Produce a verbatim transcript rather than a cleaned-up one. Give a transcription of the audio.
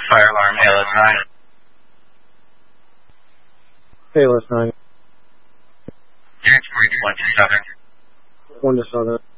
Fire alarm, Halos nine. Halos nine. Transport one to Southern. One to Southern.